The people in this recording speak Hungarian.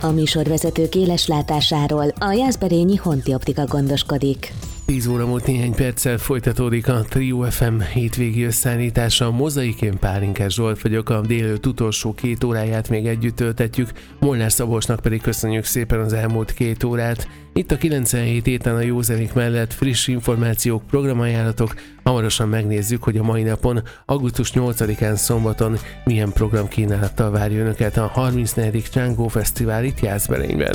A műsorvezető kéles látásáról a Jászberényi Honti Optika gondoskodik. 10 óra múlt néhány perccel folytatódik a Trio FM hétvégi összeállítása. Mozaikén Pálinkás Zsolt vagyok, a délelőtt utolsó 2 óráját még együtt töltetjük, Molnár Szabolcsnak pedig köszönjük szépen az elmúlt 2 órát. Itt a 97 héten a jó zenék mellett friss információk, programajánlatok. Hamarosan megnézzük, hogy a mai napon, augusztus 8-án szombaton milyen programkínálattal várja önöket a 34. Csángó Fesztivál itt Jászberényben.